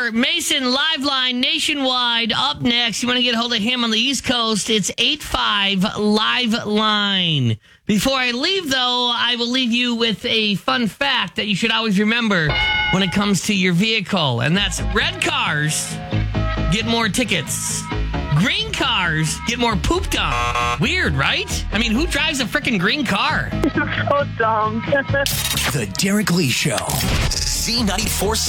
Mason, live line nationwide. Up next, you want to get a hold of him on the East Coast, it's 85 Live Line. Before I leave, though, I will leave you with a fun fact that you should always remember when it comes to your vehicle, and that's red cars get more tickets. Green cars get more pooped on. Weird, right? I mean, who drives a freaking green car? So dumb. The Derek Lee Show. Z94.7.